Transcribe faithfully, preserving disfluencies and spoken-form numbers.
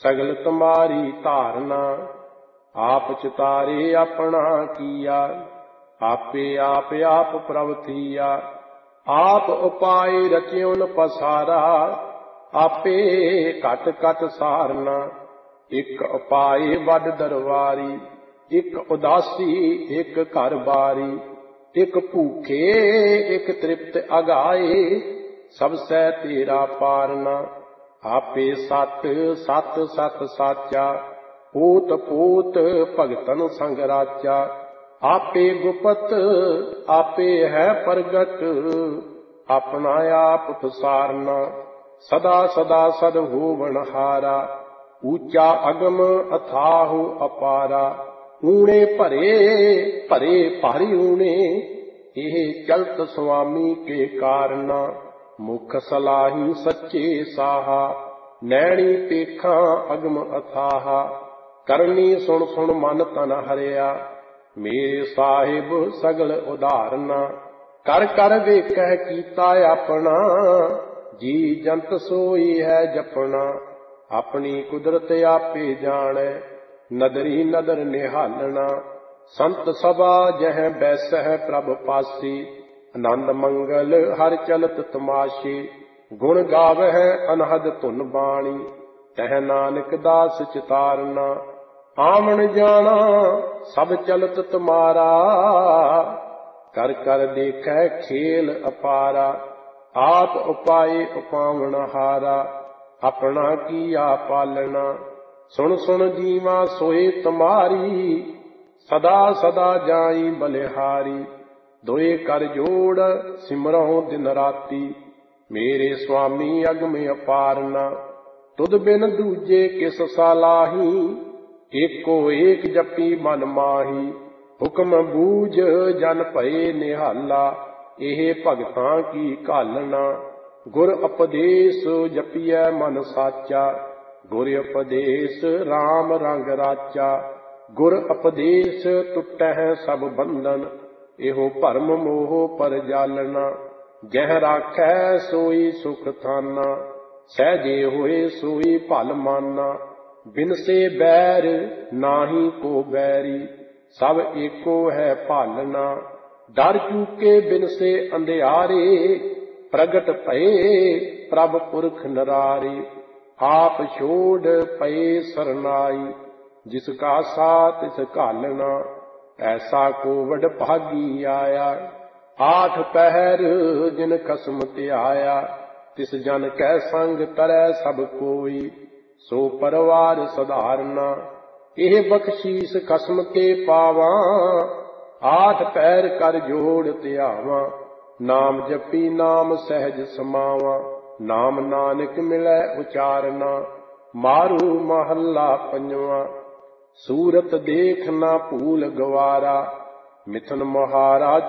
सगल तुम्हारी धारना। आप चितारे अपना किया, आपे आप आप प्रभ थिया। आप उपाय रचिउन पसारा, आपे घट घट सारना। एक उपाय वड दरबारी, एक उदासी एक घर बारी। एक भूखे एक तृप्त अगाए, सब सै तेरा पारना। आपे सत सत सत साचा, पोत पोत भगतन संग राचा। आपे गुपत आपे है प्रगट, अपना आप पसारना। सदा सदा सद होवन हारा, ऊंचा अगम अथाहु अपारा। ऊणे भरे भरे भारी ऊणे, एह चलत स्वामी के कारना। मुख सलाही सच्चे साहा, नैणी पेखा अगम अथाहा। करनी सुन सुन मन तन हरिया, मेरे साहिब सगल उदारना। कर कर वेखै कीता अपना, जी जंत सोई है जपना। अपनी कुदरत आपे जानै, नदरी नदर निहालना। संत सभा जह बैसह प्रभ पासी, आनंद मंगल हर चलत तमाशे। गुण गावह अनहद धुन बाणी, तह नानक दास चितारना। आवन जाना सब चलत तुम्हारा, कर कर देखै खेल अपारा। आप उपाय उपावन हारा, अपना किया पालना। सुन सुन जीवा सोए तुम्हारी, सदा सदा जाई बलिहारी। दोए कर जोड़ सिमरहु दिन राती, मेरे स्वामी अगम अपारना। तुद बिन दूजे किस सालाही, एको एक जपी मन माही। हुक्म बूझ जन भये निहाला, एह भगतां की घालना। गुर उपदेश जपिए मन साचा, गुर उपदेश राम रंग राचा। गुर उपदेश टुटै सब बंधन, एहो भरम मोह पर जालना। जह राखै सोई सुख थाना, सहजे होए सोई भल माना। बिन से बैर नाही को बैरी, सब एको है भालना। डर चूके बिन से अंधियारे, प्रगट भये प्रभ पुरख नरारे। आप छोड़ पए सरनाई, जिसका साथ तिस घालना। ऐसा को वड भागी आया, आठ पहर जिन कसम त्याया। तिस जन कै संग तरੈ सब कोई, सो परवार सधारना। एह बख्शीस कसम के पावां, आठ पैर कर जोड़ त्यावां। नाम जपी नाम सहज समावां, नाम नानक मिलै उचारना। मारू महला पंजवां, सूरत देख ना भूल गवारा। मिथुन मुहारा